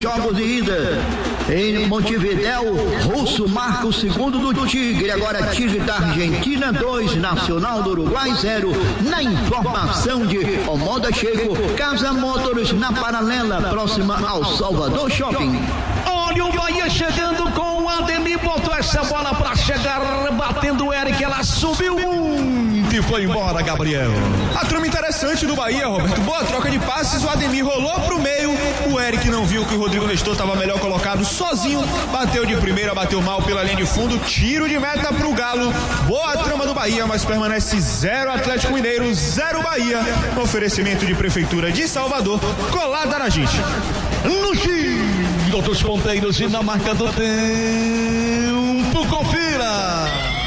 Jogos de ida em Montevidéu, Russo marca o segundo do Tigre, agora Tigre da Argentina 2, Nacional do Uruguai 0. Na informação de Omoda Checo, Casa Motors na Paralela, próxima ao Salvador Shopping. Olha o Bahia chegando com o Ademir, botou essa bola pra chegar, batendo o Eric, ela subiu muito e foi embora, Gabriel. A trama interessante do Bahia, Roberto, boa troca de passes, o Ademir rolou pro meio, o Eric não viu que o Rodrigo Nestor estava melhor colocado, sozinho, bateu de primeira, bateu mal pela linha de fundo, tiro de meta pro Galo, boa trama do Bahia, mas permanece 0 Atlético Mineiro, 0 Bahia, oferecimento de Prefeitura de Salvador, colada na gente. No giro dos ponteiros e na marca do tempo, confira!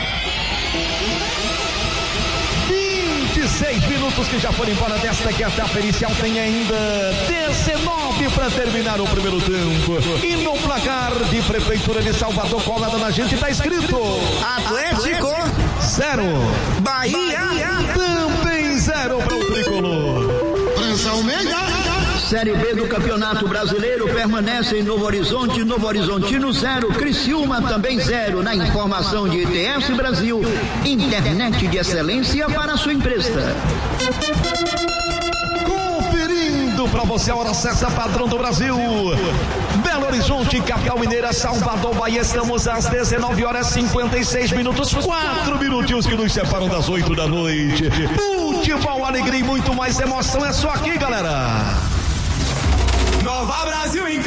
26 minutos que já foram embora desta que a etapa inicial, tem ainda 19 para terminar o primeiro tempo. E no placar de Prefeitura de Salvador, colada na gente, está escrito Atlético 0, Bahia também 0 para o tricolor. Série B do Campeonato Brasileiro permanece em Novo Horizonte, Novo Horizontino 0, Criciúma também 0. Na informação de ITS Brasil, internet de excelência para sua empresa. Conferindo para você a hora certa, padrão do Brasil. Belo Horizonte, capital mineira, Salvador, Bahia, estamos às 19 horas 56 minutos, 4 minutinhos que nos separam das 8 da noite. Futebol, alegria e muito mais emoção é só aqui, galera. Nova Brasil